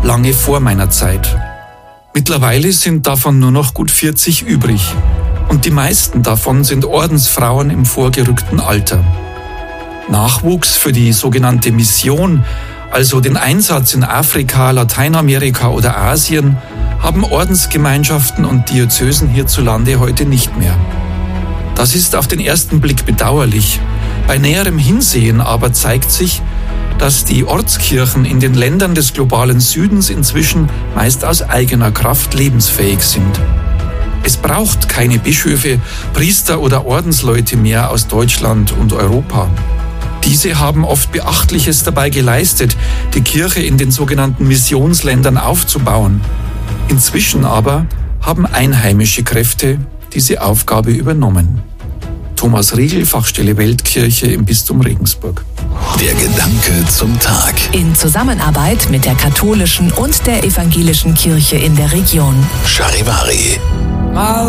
lange vor meiner Zeit. Mittlerweile sind davon nur noch gut 40 übrig. Und die meisten davon sind Ordensfrauen im vorgerückten Alter. Nachwuchs für die sogenannte Mission, also den Einsatz in Afrika, Lateinamerika oder Asien, haben Ordensgemeinschaften und Diözesen hierzulande heute nicht mehr. Das ist auf den ersten Blick bedauerlich. Bei näherem Hinsehen aber zeigt sich, dass die Ortskirchen in den Ländern des globalen Südens inzwischen meist aus eigener Kraft lebensfähig sind. Es braucht keine Bischöfe, Priester oder Ordensleute mehr aus Deutschland und Europa. Diese haben oft Beachtliches dabei geleistet, die Kirche in den sogenannten Missionsländern aufzubauen. Inzwischen aber haben einheimische Kräfte diese Aufgabe übernommen. Thomas Riegel, Fachstelle Weltkirche im Bistum Regensburg. Der Gedanke zum Tag. In Zusammenarbeit mit der katholischen und der evangelischen Kirche in der Region. Charivari.